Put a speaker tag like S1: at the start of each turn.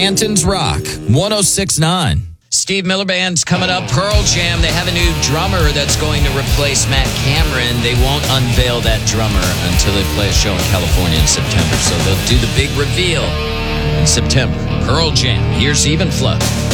S1: Stanton's Rock, 106.9. Steve Miller Band's coming up. Pearl Jam, they have a new drummer that's going to replace Matt Cameron. They won't unveil that drummer until they play a show in California in September. So they'll do the big reveal in September. Pearl Jam, here's Even Flood.